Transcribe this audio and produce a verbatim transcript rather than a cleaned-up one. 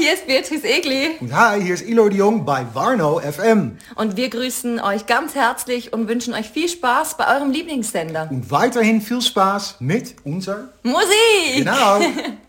hier ist Beatrice Egli. Und hi, hier ist Ilo de Jong bei Warno F M. Und wir grüßen euch ganz herzlich und wünschen euch viel Spaß bei eurem Lieblingssender. Und weiterhin viel Spaß mit unserer Musik! Genau.